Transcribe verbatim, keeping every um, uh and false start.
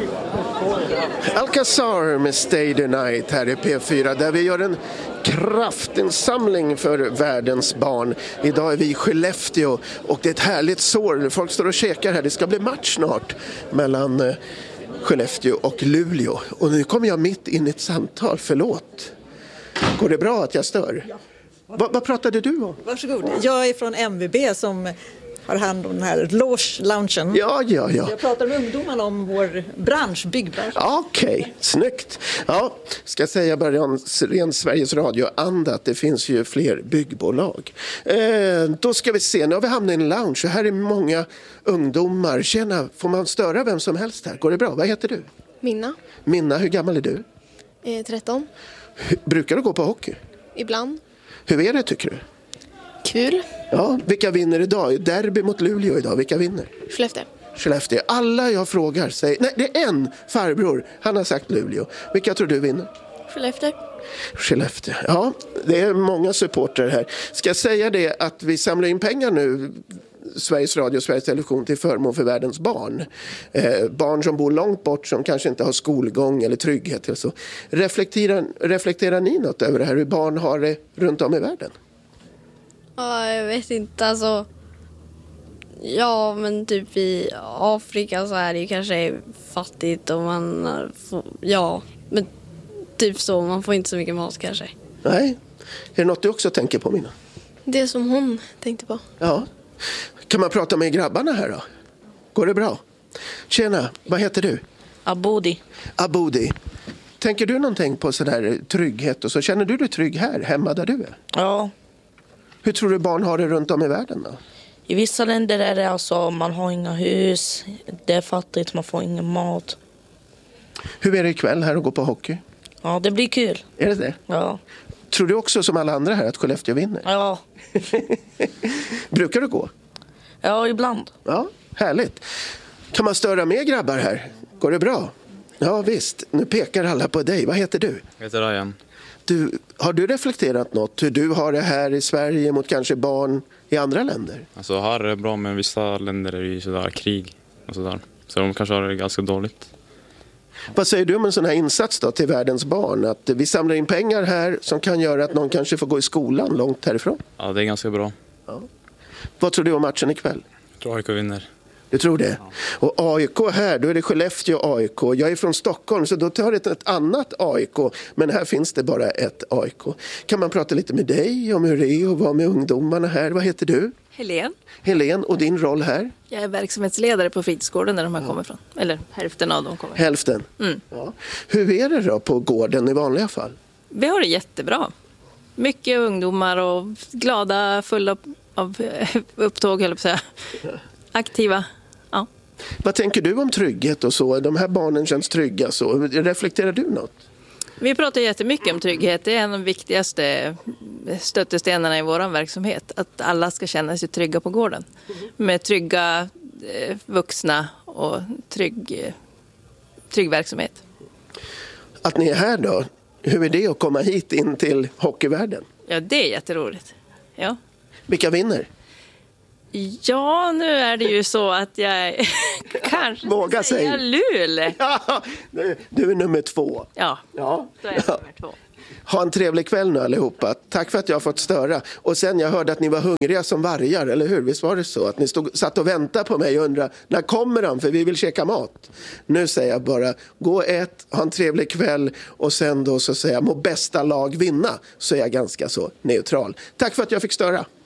Alcazar med Stay the Night här i P fyra där vi gör en kraftinsamling för världens barn. Idag är vi i Skellefteå och det är ett härligt sår. Folk står och käkar här. Det ska bli match snart mellan Skellefteå och Luleå. Och nu kommer jag mitt in i ett samtal. Förlåt. Går det bra att jag stör? Ja. Va, vad pratade du om? Varsågod. Jag är från M V B som har hand om den här loungen. Ja, ja, ja. Jag pratar med ungdomarna om vår bransch, byggbransch. Okej, okay, snyggt. Ja, ska säga bara ren Sveriges Radio-anda att det finns ju fler byggbolag. Eh, då ska vi se, nu har vi hamnat i en lounge och här är många ungdomar. Tjena, får man störa vem som helst här? Går det bra? Vad heter du? Minna. Minna, hur gammal är du? Eh, tretton. Hur, brukar du gå på hockey? Ibland. Hur är det tycker du? Kul. Ja, vilka vinner idag? Derby mot Luleå idag. Vilka vinner? Skellefteå. Skellefteå. Alla jag frågar säger... Nej, det är en farbror. Han har sagt Luleå. Vilka tror du vinner? Skellefteå. Skellefteå. Ja, det är många supporter här. Ska jag säga det att vi samlar in pengar nu... Sveriges Radio och Sveriges Television till förmån för världens barn. Eh, barn som bor långt bort som kanske inte har skolgång eller trygghet. Eller så. Reflekterar, reflekterar ni något över det här? Hur barn har det runt om i världen? Ja, jag vet inte. Alltså, ja, men typ i Afrika så är det ju kanske fattigt och man får, ja, men typ så. Man får inte så mycket mat kanske. Nej. Är det något du också tänker på, Mina? Det som hon tänkte på. Ja. Kan man prata med grabbarna här då? Går det bra? Tjena, vad heter du? Abudi. Abudi. Tänker du någonting på sådär trygghet och så? Känner du dig trygg här, hemma där du är? Ja. Hur tror du barn har det runt om i världen då? I vissa länder är det alltså, man har inga hus, det är fattigt, man får ingen mat. Hur är det ikväll här och gå på hockey? Ja, det blir kul. Är det det? Ja. Tror du också som alla andra här att Skellefteå vinner? Ja. Brukar du gå? Ja, ibland. Ja, härligt. Kan man störa med grabbar här? Går det bra? Ja, visst. Nu pekar alla på dig. Vad heter du? Jag heter Ryan. Du, har du reflekterat något hur du har det här i Sverige mot kanske barn i andra länder? Alltså här är det bra, men vissa länder är ju sådär krig och sådär. Så de kanske har det ganska dåligt. Vad säger du om en sån här insats då till världens barn? Att vi samlar in pengar här som kan göra att någon kanske får gå i skolan långt härifrån? Ja, det är ganska bra. Ja. Vad tror du om matchen ikväll? Jag tror A I K vinner. Du tror det? Ja. Och A I K här, då är det Skellefteå A I K. Jag är från Stockholm så då tar det ett annat A I K. Men här finns det bara ett A I K. Kan man prata lite med dig om hur det är att vara med ungdomarna här? Vad heter du? Helen. Helen, och din roll här? Jag är verksamhetsledare på fritidsgården där de här ja. kommer från. Eller hälften av dem kommer. Hälften? Mm. Ja. Hur är det då på gården i vanliga fall? Vi har det jättebra. Mycket ungdomar och glada, fulla av upptåg, eller så här. Aktiva. Ja. Vad tänker du om trygghet och så? De här barnen känns trygga så. Reflekterar du något? Vi pratar jättemycket om trygghet. Det är en av de viktigaste stötestenarna i vår verksamhet. Att alla ska känna sig trygga på gården. Med trygga eh, vuxna och trygg, eh, trygg verksamhet. Att ni är här då, hur är det att komma hit in till hockeyvärlden? Ja, det är jätteroligt. Ja. Vilka vinner? Ja, nu är det ju så att jag kanske våga säga Luleå. Ja, du är nummer två. Ja, ja. då är jag ja. nummer två. Ha en trevlig kväll nu allihopa. Tack för att jag har fått störa. Och sen jag hörde att ni var hungriga som vargar, eller hur? Visst var det så? Att ni stod, satt och väntade på mig och undrade, när kommer de? För vi vill käka mat. Nu säger jag bara, gå och ät, ha en trevlig kväll och sen då så säger jag, må bästa lag vinna. Så är jag ganska så neutral. Tack för att jag fick störa.